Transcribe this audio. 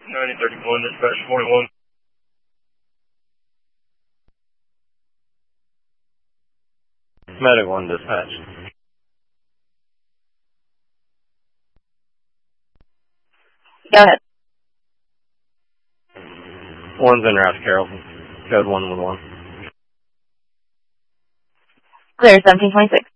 9031, dispatch 41. Medic 1, dispatch. Go ahead. One's en route to Carrollton. Code 111. Clear 1726.